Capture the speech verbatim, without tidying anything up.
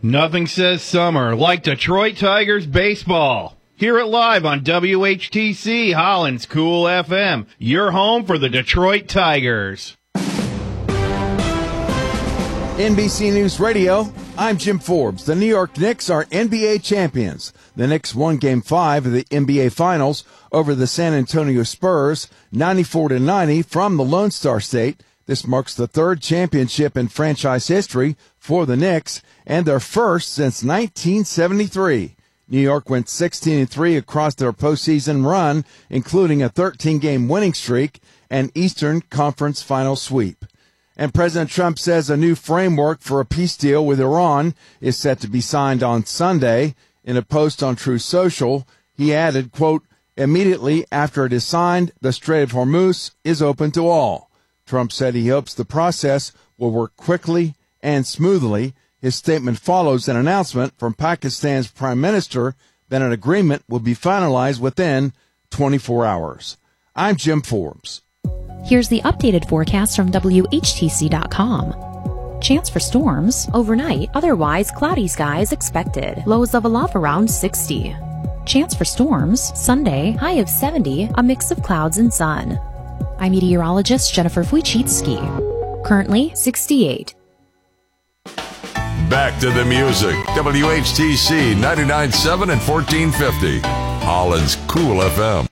Nothing says summer like Detroit Tigers baseball. Hear it live on W H T C, Holland's Cool F M. Your home for the Detroit Tigers. N B C News Radio, I'm Jim Forbes. The New York Knicks are N B A champions. The Knicks won Game five of the N B A Finals over the San Antonio Spurs, ninety-four to ninety from the Lone Star State. This marks the third championship in franchise history for the Knicks and their first since nineteen seventy-three. New York went sixteen and three across their postseason run, including a thirteen-game winning streak and Eastern Conference Final sweep. And President Trump says a new framework for a peace deal with Iran is set to be signed on Sunday. In a post on Truth Social, he added, quote, immediately after it is signed, the Strait of Hormuz is open to all. Trump said he hopes the process will work quickly and smoothly. His statement follows an announcement from Pakistan's prime minister that an agreement will be finalized within twenty-four hours. I'm Jim Forbes. Here's the updated forecast from W H T C dot com. Chance for storms overnight, otherwise cloudy skies expected. Lows level off around sixty. Chance for storms Sunday, high of seventy, a mix of clouds and sun. I'm meteorologist Jennifer Wojcicki. Currently sixty-eight. Back to the music. W H T C ninety-nine point seven and fourteen fifty. Holland's Cool F M.